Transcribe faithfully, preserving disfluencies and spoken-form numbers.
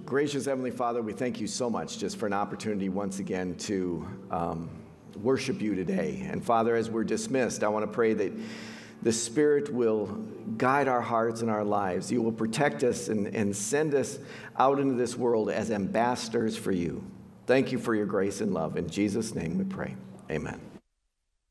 Gracious Heavenly Father, we thank you so much just for an opportunity once again to um, worship you today. And Father, as we're dismissed, I want to pray that the Spirit will guide our hearts and our lives. You will protect us and, and send us out into this world as ambassadors for you. Thank you for your grace and love. In Jesus' name we pray. Amen.